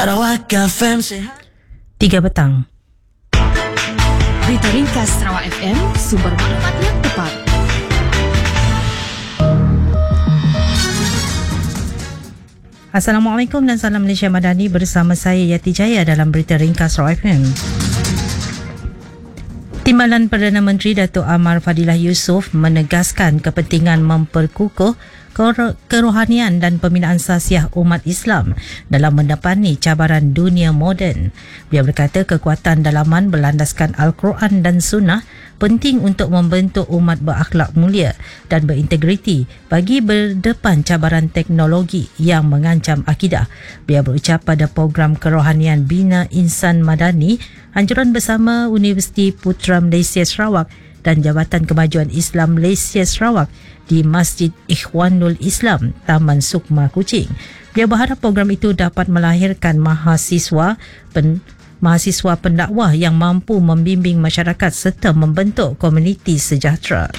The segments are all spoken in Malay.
Sarawak FM Sehat 3 petang. Berita ringkas Sarawak FM, sumber maklumat yang tepat. Assalamualaikum dan salam Malaysia Madani, bersama saya Yati Jaya dalam Berita Ringkas Sarawak FM. Timbalan Perdana Menteri Datuk Amar Fadilah Yusof menegaskan kepentingan memperkukuh kerohanian dan pembinaan sasiah umat Islam dalam mendepani cabaran dunia moden. Beliau berkata kekuatan dalaman berlandaskan Al-Quran dan Sunnah penting untuk membentuk umat berakhlak mulia dan berintegriti bagi berdepan cabaran teknologi yang mengancam akidah. Beliau berucap pada program kerohanian Bina Insan Madani, anjuran bersama Universiti Putra Malaysia Sarawak dan Jabatan Kemajuan Islam Malaysia Sarawak di Masjid Ikhwanul Islam, Taman Sukma, Kuching. Beliau berharap program itu dapat melahirkan mahasiswa pendakwah yang mampu membimbing masyarakat serta membentuk komuniti sejahtera.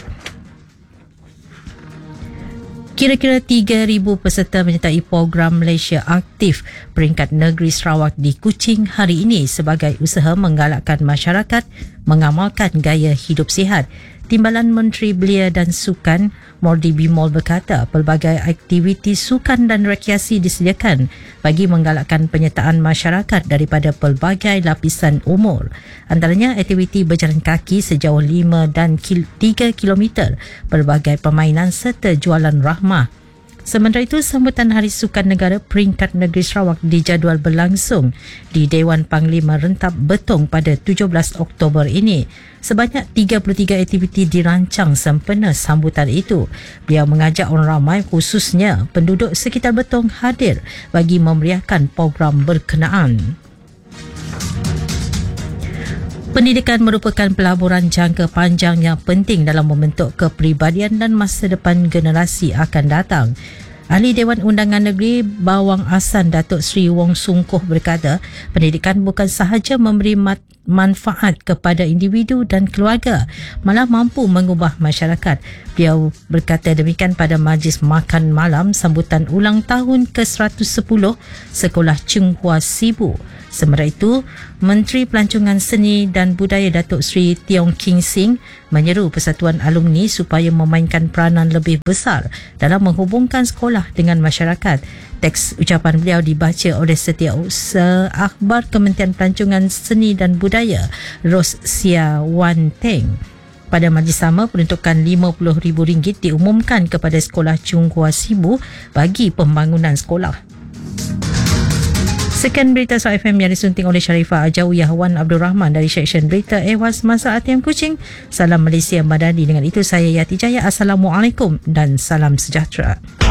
Kira-kira 3,000 peserta menyertai program Malaysia Aktif peringkat negeri Sarawak di Kuching hari ini sebagai usaha menggalakkan masyarakat mengamalkan gaya hidup sihat. Timbalan Menteri Belia dan Sukan Mordi Bimol berkata pelbagai aktiviti sukan dan rekreasi disediakan bagi menggalakkan penyertaan masyarakat daripada pelbagai lapisan umur. Antaranya aktiviti berjalan kaki sejauh 5 dan 3 km, pelbagai permainan serta jualan rahmah. Sementara itu, sambutan Hari Sukan Negara peringkat negeri Sarawak dijadual berlangsung di Dewan Panglima Rentap Betong pada 17 Oktober ini. Sebanyak 33 aktiviti dirancang sempena sambutan itu. Beliau mengajak orang ramai, khususnya penduduk sekitar Betong, hadir bagi memeriahkan program berkenaan. Pendidikan merupakan pelaburan jangka panjang yang penting dalam membentuk kepribadian dan masa depan generasi akan datang. Ahli Dewan Undangan Negeri Bawang Asan Datuk Seri Wong Sungkuh berkata, pendidikan bukan sahaja memberi manfaat kepada individu dan keluarga, malah mampu mengubah masyarakat. Beliau berkata demikian pada majlis makan malam sambutan ulang tahun ke-110 Sekolah Tsinghua Sibu. Sementara itu, Menteri Pelancongan Seni dan Budaya Datuk Seri Tiong King Sing menyeru persatuan alumni supaya memainkan peranan lebih besar dalam menghubungkan sekolah dengan masyarakat. Teks ucapan beliau dibaca oleh Setiausaha Akhbar Kementerian Pelancongan Seni dan Budaya Ros Sia Wan Teng. Pada majlis sama, peruntukan RM50,000 diumumkan kepada Sekolah Tsinghua Sibu bagi pembangunan sekolah. Sekian berita Sarawak FM yang disunting oleh Sharifah Ajawiyah Wan Abdul Rahman dari Seksyen Berita Ehwas Masa ATM Kuching. Salam Malaysia Madani. Dengan itu saya Yati Jaya. Assalamualaikum dan salam sejahtera.